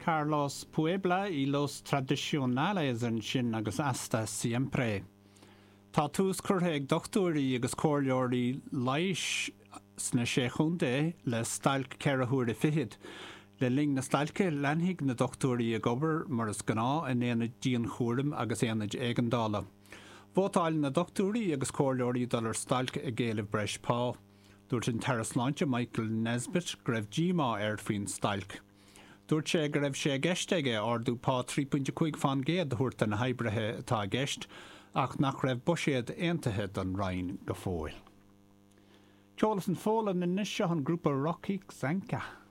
Carlos Puebla y los tradicionales an sin agus hasta siempre. Tá tús curtha ag dochtúirí agus cóirleoirí leiis sna séchúnta le stailc cearthúir de fihid. Le ling na stailce lenhiig na dochtúirí ag obair mar is gná in éana díon chúrim agus éanaid éigeandála. Bhótáil na dochtúirí agus cóirleoirí dalar stailc ag géalah breis pá. Dúirt an Tarasláinte Michael Nesbitt greibh díma faoin stailc. Dúirt sé go raibh sé geisteige ardú pá 3.5 fan géad thuirta na haibrithe atá geist, ach nach raibh buséad aontaithe don Ryan go fóil. Ceolalas an fóla na nisise an grúpa Rocky Zanka.